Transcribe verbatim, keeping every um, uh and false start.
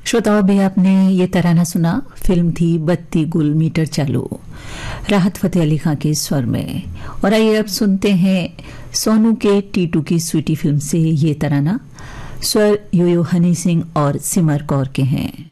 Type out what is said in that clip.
श्रोताओं भी आपने ये तराना सुना। फिल्म थी बत्ती गुल मीटर चालू, राहत फतेह अली खां के स्वर में। और आइए अब सुनते हैं सोनू के टीटू की स्वीटी फिल्म से ये तराना। स्वर यो यो हनी सिंह और सिमर कौर के हैं।